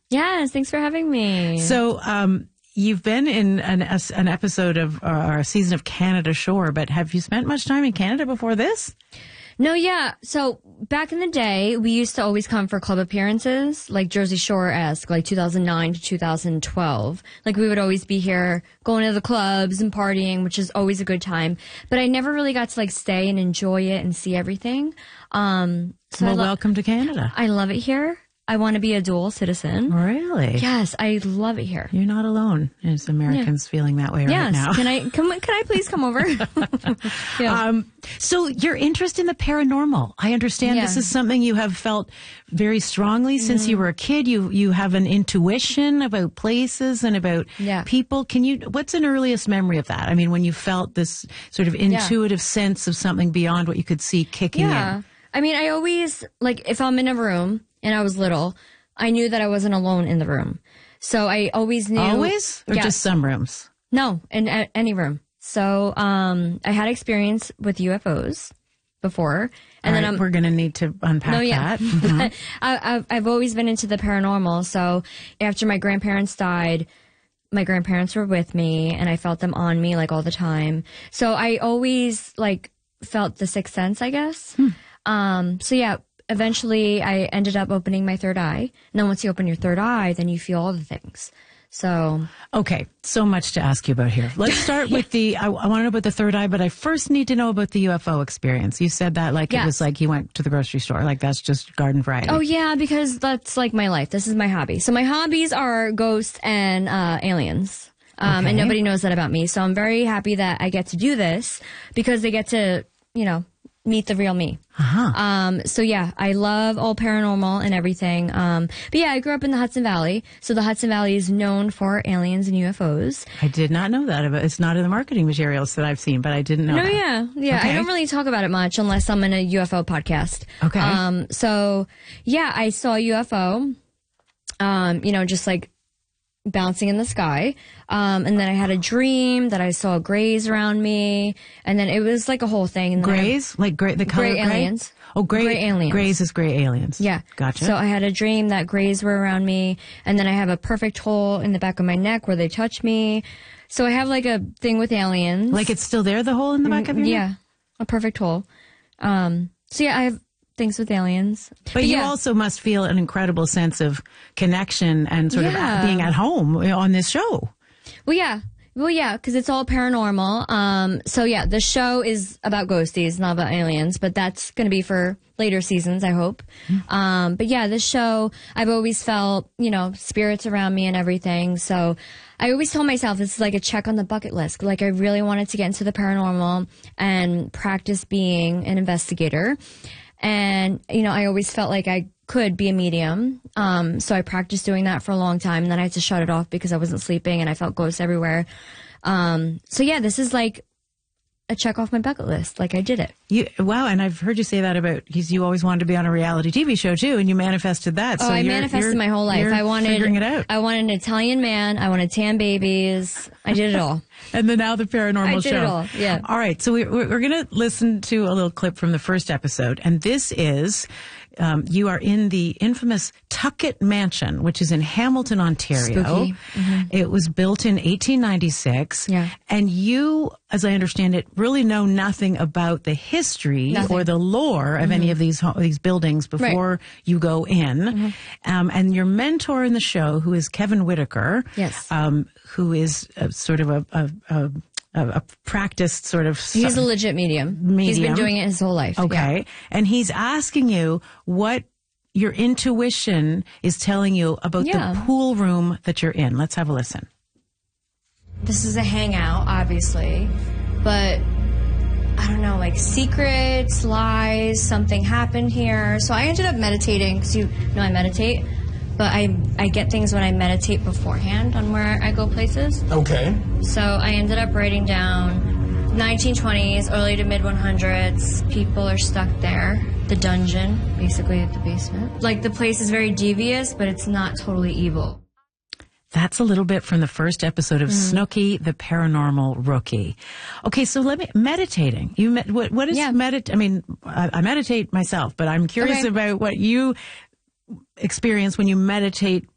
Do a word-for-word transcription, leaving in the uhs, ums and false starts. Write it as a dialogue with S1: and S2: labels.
S1: Yes, thanks for having me.
S2: So, um, you've been in an, an episode of, uh, or a season of Canada Shore, but have you spent much time in Canada before this?
S1: No, yeah. So back in the day, we used to always come for club appearances, like Jersey Shore-esque, like two thousand nine to two thousand twelve. Like we would always be here going to the clubs and partying, which is always a good time. But I never really got to like stay and enjoy it and see everything. Um, so
S2: well,
S1: I lo-
S2: welcome to Canada.
S1: I love it here. I want to be a dual citizen.
S2: Really?
S1: Yes, I love it here.
S2: You're not alone as Americans yeah. feeling that way right
S1: yes.
S2: now.
S1: Can I come? Can I please come over?
S2: yeah. um, so your interest in the paranormal, I understand yeah. this is something you have felt very strongly since mm. you were a kid. You you have an intuition about places and about
S1: yeah.
S2: people. Can you? What's an earliest memory of that? I mean, when you felt this sort of intuitive yeah. sense of something beyond what you could see kicking
S1: yeah.
S2: in.
S1: I mean, I always like if I'm in a room and I was little, I knew that I wasn't alone in the room. So I always knew.
S2: Always? Or
S1: yeah.
S2: just some rooms?
S1: No, in a, any room. So um, I had experience with U F Os before. And
S2: All
S1: then
S2: right,
S1: I'm,
S2: we're going to need to unpack
S1: no, yeah.
S2: that. Mm-hmm.
S1: I, I've, I've always been into the paranormal. So after my grandparents died, my grandparents were with me and I felt them on me like all the time. So I always like felt the sixth sense, I guess.
S2: Hmm.
S1: Um, so yeah, eventually I ended up opening my third eye. And then once you open your third eye, then you feel all the things. So.
S2: Okay. So much to ask you about here. Let's start with the, I, I want to know about the third eye, but I first need to know about the U F O experience. You said that like
S1: yes.
S2: it was like you went to the grocery store, like that's just garden variety.
S1: Oh yeah, because that's like my life. This is my hobby. So my hobbies are ghosts and, uh, aliens. Um,
S2: okay.
S1: and nobody knows that about me. So I'm very happy that I get to do this because they get to, you know, meet the real me.
S2: Uh-huh.
S1: Um, so yeah, I love all paranormal and everything. Um, but yeah, I grew up in the Hudson Valley. So the Hudson Valley is known for aliens and U F Os.
S2: I did not know that. It's not in the marketing materials that I've seen, but I didn't know
S1: No,
S2: that.
S1: yeah. Yeah.
S2: Okay.
S1: I don't really talk about it much unless I'm in a U F O podcast.
S2: Okay.
S1: Um, so yeah, I saw a U F O, um, you know, just like bouncing in the sky. Um, and then I had a dream that I saw grays around me. And then it was like a whole thing. And
S2: Grays? I, like gray, the color
S1: gray
S2: gray?
S1: aliens.
S2: Oh, gray,
S1: gray aliens.
S2: Grays is gray aliens.
S1: Yeah.
S2: Gotcha.
S1: So I had a dream that grays were around me. And then I have a perfect hole in the back of my neck where they touch me. So I have like a thing with aliens.
S2: Like it's still there, the hole in the back of your
S1: yeah,
S2: neck?
S1: a perfect hole. Um, so yeah, I have things with aliens.
S2: But,
S1: but
S2: you
S1: yeah.
S2: also must feel an incredible sense of connection and sort
S1: yeah.
S2: of being at home on this show.
S1: Well, yeah. Well, yeah, because it's all paranormal. Um, so yeah, the show is about ghosties, not about aliens, but that's going to be for later seasons, I hope. Mm-hmm. Um, but yeah, this show, I've always felt, you know, spirits around me and everything. So I always told myself this is like a check on the bucket list. Like I really wanted to get into the paranormal and practice being an investigator. And, you know, I always felt like I could be a medium. Um, so I practiced doing that for a long time. And then I had to shut it off because I wasn't sleeping and I felt ghosts everywhere. Um, so yeah, this is like a check off my bucket list. Like I did it.
S2: You, wow. And I've heard you say that about, because you always wanted to be on a reality T V show too, and you manifested that.
S1: Oh,
S2: so
S1: I
S2: you're,
S1: manifested
S2: you're,
S1: my whole life.
S2: You're
S1: I wanted,
S2: figuring it out.
S1: I wanted an Italian man. I wanted tan babies. I did it all.
S2: And then now the paranormal
S1: I
S2: show.
S1: did it all. Yeah.
S2: All right. So we, we're, we're going to listen to a little clip from the first episode. And this is, um, you are in the infamous Tuckett Mansion, which is in Hamilton, Ontario.
S1: Spooky. Mm-hmm.
S2: It was built in eighteen ninety-six.
S1: Yeah.
S2: And you, as I understand it, really know nothing about the history
S1: Nothing.
S2: or the lore of mm-hmm. any of these these buildings before
S1: right.
S2: you go in.
S1: Mm-hmm.
S2: Um, and your mentor in the show, who is Kevin Whitaker,
S1: yes.
S2: um, who is a, sort of a, a, a A, a practiced sort of...
S1: He's a legit medium.
S2: medium.
S1: He's been doing it his whole life.
S2: Okay.
S1: Yeah.
S2: And he's asking you what your intuition is telling you about
S1: yeah.
S2: the pool room that you're in. Let's have a listen.
S1: This is a hangout, obviously, but I don't know, like secrets, lies, something happened here. So I ended up meditating, because you know I meditate. But I, I get things when I meditate beforehand on where I go places.
S3: Okay.
S1: So I ended up writing down nineteen twenties, early to mid hundreds. People are stuck there. The dungeon, basically at the basement. Like the place is very devious, but it's not totally evil.
S2: That's a little bit from the first episode of mm. Snooky, the Paranormal Rookie. Okay, so let me, meditating. You med, what, what is
S1: yeah.
S2: medit? I mean, I, I meditate myself, but I'm curious
S1: okay.
S2: about what you experience when you meditate